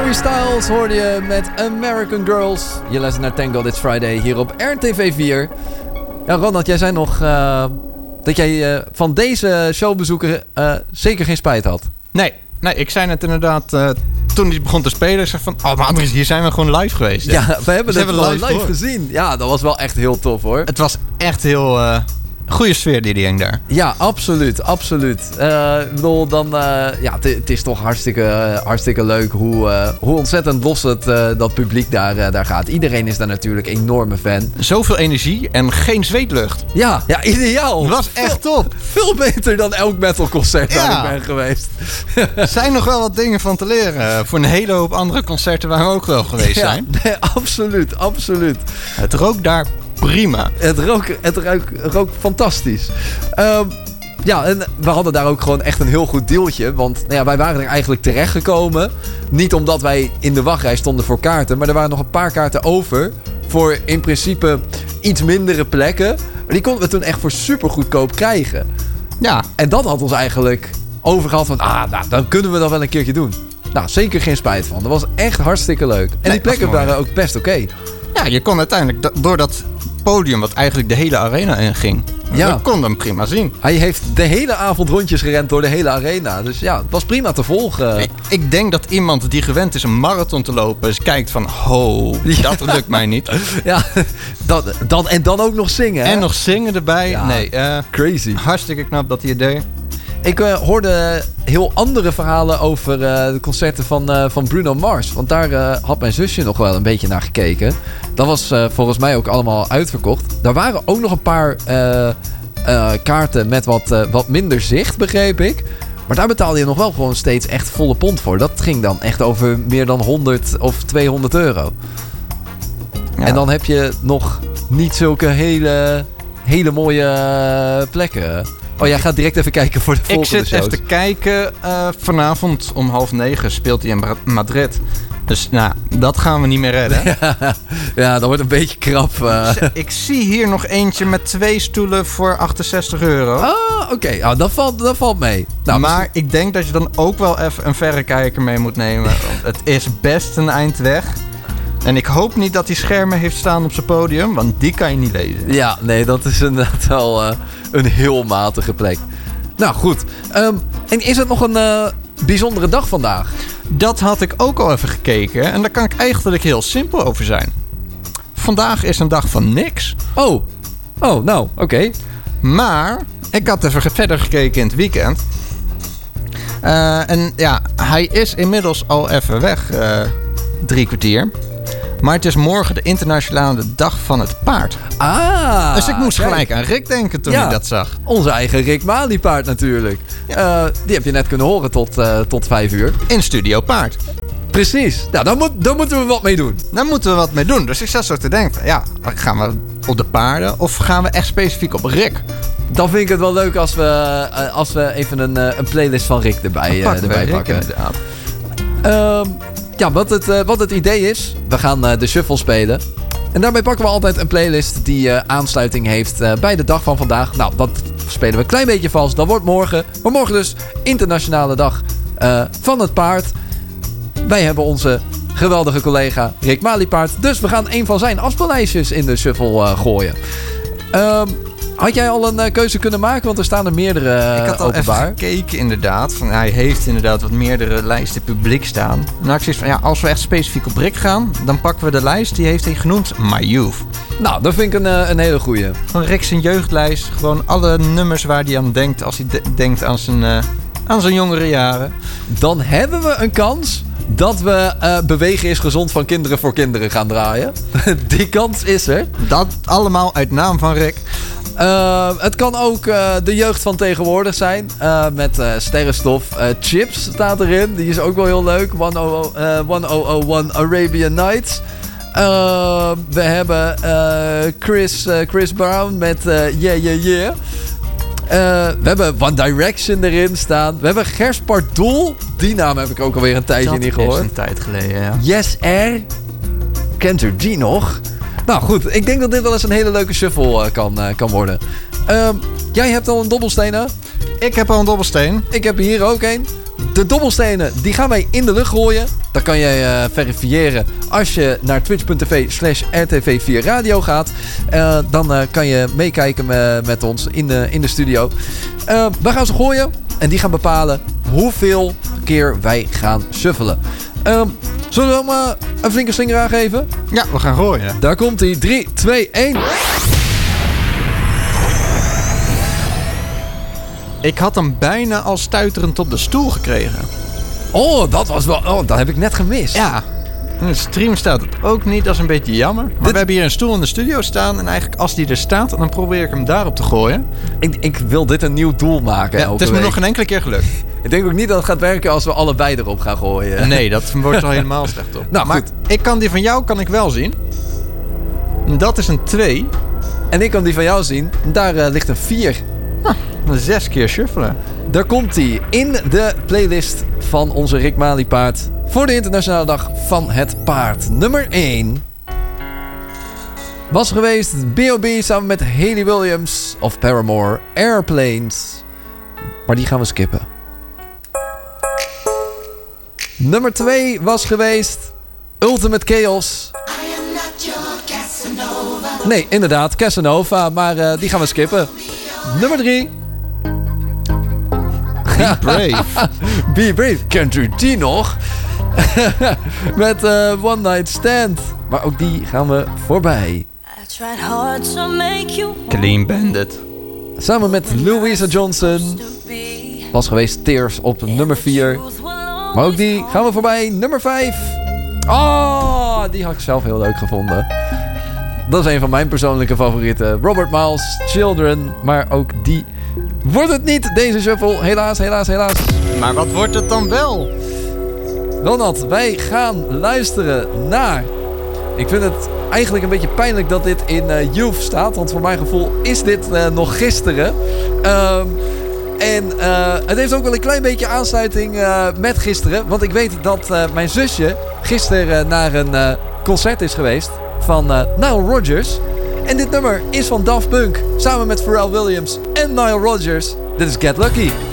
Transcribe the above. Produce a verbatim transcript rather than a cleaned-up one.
Harry Styles hoorde je met American Girls. Je luistert naar Tango This Friday hier op R T V vier. Ja, Ronald, jij zei nog uh, dat jij uh, van deze showbezoeker uh, zeker geen spijt had. Nee, nee ik zei net inderdaad uh, toen hij begon te spelen. Ik zei van, oh maar Andries, hier zijn we gewoon live geweest. Hè? Ja, we hebben dus het hebben live, live gezien. Ja, dat was wel echt heel tof hoor. Het was echt heel... Uh, goede sfeer die die hing daar. Ja, absoluut, absoluut. Uh, ik bedoel, dan... Uh, ja, het is toch hartstikke, uh, hartstikke leuk hoe, uh, hoe ontzettend los het, uh, dat publiek daar, uh, daar gaat. Iedereen is daar natuurlijk enorme fan. Zoveel energie en geen zweetlucht. Ja, ja, ideaal. Dat was echt veel, top. Veel beter dan elk metalconcert ja. waar ik ben geweest. Er zijn nog wel wat dingen van te leren. Voor een hele hoop andere concerten waar we ook wel geweest ja, zijn. Nee, absoluut, absoluut. Het rook daar prima. Het rook, het rook, rook fantastisch. Um, ja, en we hadden daar ook gewoon echt een heel goed dealtje. Want nou ja, wij waren er eigenlijk terechtgekomen. Niet omdat wij in de wachtrij stonden voor kaarten. Maar er waren nog een paar kaarten over. Voor in principe iets mindere plekken. Maar die konden we toen echt voor super goedkoop krijgen. Ja. En dat had ons eigenlijk overgehaald van... Ah, nou, dan kunnen we dat wel een keertje doen. Nou, zeker geen spijt van. Dat was echt hartstikke leuk. En nee, die plekken waren ook best oké. Okay. Ja, je kon uiteindelijk door dat podium wat eigenlijk de hele arena inging. Ja. We konden hem prima zien. Hij heeft de hele avond rondjes gerend door de hele arena. Dus ja, het was prima te volgen. Ik, ik denk dat iemand die gewend is een marathon te lopen... eens kijkt van, ho, ja. dat lukt mij niet. Ja, dat, dat, en dan ook nog zingen. Hè? En nog zingen erbij. Ja, nee, uh, crazy. Hartstikke knap dat hij het deed. Ik uh, hoorde heel andere verhalen over uh, de concerten van, uh, van Bruno Mars. Want daar uh, had mijn zusje nog wel een beetje naar gekeken. Dat was uh, volgens mij ook allemaal uitverkocht. Daar waren ook nog een paar uh, uh, kaarten met wat, uh, wat minder zicht, begreep ik. Maar daar betaalde je nog wel gewoon steeds echt volle pond voor. Dat ging dan echt over meer dan honderd of tweehonderd euro. Ja. En dan heb je nog niet zulke hele, hele mooie plekken. Oh, jij gaat direct even kijken voor de volgende shows. Ik zit even te kijken. Uh, vanavond om half negen speelt hij in Madrid. Dus nou, dat gaan we niet meer redden. Ja, ja dat wordt een beetje krap. Uh. Ik zie hier nog eentje met twee stoelen voor achtenzestig euro. Ah, oké. Okay. Oh, dat, valt, dat valt mee. Nou, maar misschien... ik denk dat je dan ook wel even een verrekijker mee moet nemen. Want het is best een eind weg. En ik hoop niet dat hij schermen heeft staan op zijn podium, want die kan je niet lezen. Ja, nee, dat is inderdaad wel uh, een heel matige plek. Nou, goed. Um, en is het nog een uh, bijzondere dag vandaag? Dat had ik ook al even gekeken en daar kan ik eigenlijk heel simpel over zijn. Vandaag is een dag van niks. Oh, oh nou, oké. Okay. Maar ik had even verder gekeken in het weekend. Uh, en ja, hij is inmiddels al even weg, uh, drie kwartier. Maar het is morgen de internationale dag van het paard. Ah. Dus ik moest kijk. gelijk aan Rick denken toen ja, ik dat zag. Onze eigen Rick Maliepaard natuurlijk. Ja. Uh, die heb je net kunnen horen tot, uh, tot vijf uur. In Studio Paard. Precies. Nou, daar, moet, daar moeten we wat mee doen. Daar moeten we wat mee doen. Dus ik zat zo te denken. Ja, gaan we op de paarden of gaan we echt specifiek op Rick? Dan vind ik het wel leuk als we, uh, als we even een, uh, een playlist van Rick erbij, uh, erbij Rick, pakken. Inderdaad. Um, Ja, wat het, uh, wat het idee is, we gaan uh, de shuffle spelen. En daarbij pakken we altijd een playlist die uh, aansluiting heeft uh, bij de dag van vandaag. Nou, dat spelen we een klein beetje vast. Dat wordt morgen. Maar morgen dus internationale dag uh, van het paard. Wij hebben onze geweldige collega Rick Maliepaard. Dus we gaan een van zijn afspeellijstjes in de shuffle uh, gooien. Um, Had jij al een uh, keuze kunnen maken? Want er staan er meerdere uh, Ik had al openbaar. even gekeken inderdaad. Van, hij heeft inderdaad wat meerdere lijsten publiek staan. Nou, ik zeg van ja, als we echt specifiek op Rick gaan, dan pakken we de lijst. Die heeft hij genoemd My Youth. Nou, dat vind ik een, uh, een hele goeie. Van Rick zijn jeugdlijst. Gewoon alle nummers waar hij aan denkt als hij de- denkt aan zijn, uh, aan zijn jongere jaren. Dan hebben we een kans dat we uh, Bewegen is gezond van Kinderen voor Kinderen gaan draaien. Die kans is er. Dat allemaal uit naam van Rick. Uh, het kan ook uh, de jeugd van tegenwoordig zijn. Uh, met uh, sterrenstof. Uh, Chips staat erin. Die is ook wel heel leuk. honderdéén Arabian Nights. Uh, we hebben uh, Chris, uh, Chris Brown met uh, Yeah Yeah Yeah. Uh, we hebben One Direction erin staan. We hebben Gers Pardoel. Die naam heb ik ook alweer een tijdje dat niet gehoord. Dat is een tijd geleden, ja. Yes R. Kent u die nog? Nou goed, ik denk dat dit wel eens een hele leuke shuffle uh, kan, uh, kan worden. Uh, jij hebt al een dobbelsteen, hè? Ik heb al een dobbelsteen. Ik heb hier ook een. De dobbelstenen, die gaan wij in de lucht gooien. Dat kan jij uh, verifiëren als je naar twitch.tv slash rtv vier radio gaat. Uh, dan uh, kan je meekijken me, met ons in de, in de studio. Uh, we gaan ze gooien en die gaan bepalen hoeveel keer wij gaan shuffelen. Uh, zullen we hem uh, een flinke slinger aangeven? Ja, we gaan gooien. Daar komt hij. drie, twee, één. Ik had hem bijna al stuiterend op de stoel gekregen. Oh, dat was wel... Oh, dat heb ik net gemist. Ja. In de stream staat het ook niet. Dat is een beetje jammer. Maar Dit... we hebben hier een stoel in de studio staan. En eigenlijk als die er staat, dan probeer ik hem daarop te gooien. Ik, ik wil dit een nieuw doel maken. Ja, het is me week. nog geen enkele keer gelukt. Ik denk ook niet dat het gaat werken als we allebei erop gaan gooien. Nee, dat wordt al helemaal slecht op. Nou, maar goed. Ik kan die van jou kan ik wel zien. Dat is een twee. En ik kan die van jou zien. Daar uh, ligt een vier. Ah, zes keer shuffelen. Daar komt hij in de playlist van onze Rick Mali paard. Voor de Internationale Dag van het Paard. Nummer één. Was geweest B O B samen met Hayley Williams of Paramore. Airplanes. Maar die gaan we skippen. Nummer twee was geweest Ultimate Chaos. Nee, inderdaad, Casanova. Maar uh, die gaan we skippen. Nummer drie. Be brave. Be brave. Kent u die nog? Met uh, One Night Stand. Maar ook die gaan we voorbij. Clean Bandit. Samen met Louisa Johnson. Was geweest Tears op nummer vier. Maar ook die gaan we voorbij. Nummer vijf. Oh, die had ik zelf heel leuk gevonden. Dat is een van mijn persoonlijke favorieten. Robert Miles, Children. Maar ook die wordt het niet, deze shuffle. Helaas, helaas, helaas. Maar wat wordt het dan wel? Ronald, wij gaan luisteren naar... Ik vind het eigenlijk een beetje pijnlijk dat dit in uh, Youth staat. Want voor mijn gevoel is dit uh, nog gisteren. Um, en uh, het heeft ook wel een klein beetje aansluiting uh, met gisteren. Want ik weet dat uh, mijn zusje gisteren uh, naar een uh, concert is geweest van uh, Nile Rodgers. En dit nummer is van Daft Punk samen met Pharrell Williams en Nile Rodgers. Dit is Get Lucky.